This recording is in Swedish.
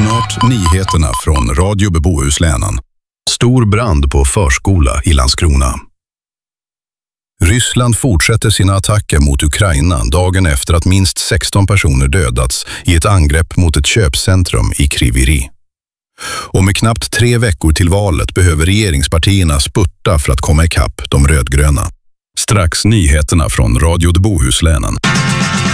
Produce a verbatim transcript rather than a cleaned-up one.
Snart nyheterna från Radio Bohuslänen. Stor brand på förskola i Landskrona. Ryssland fortsätter sina attacker mot Ukraina dagen efter att minst sexton personer dödats i ett angrepp mot ett köpcentrum i Kryvyi. Och med knappt tre veckor till valet behöver regeringspartierna spurta för att komma ikapp de rödgröna. Strax nyheterna från Radio Bohuslänen.